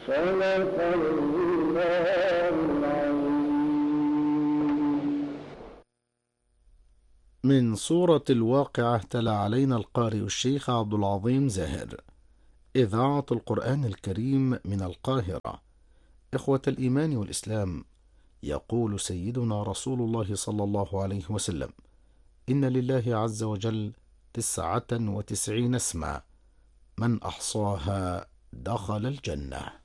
صدق الله العظيم. من سورة الواقعة تلا علينا القارئ الشيخ عبد العظيم زاهر. إذاعة القرآن الكريم من القاهرة. إخوة الإيمان والإسلام، يقول سيدنا رسول الله صلى الله عليه وسلم: إن لله عز وجل 99 اسما، من أحصاها دخل الجنة.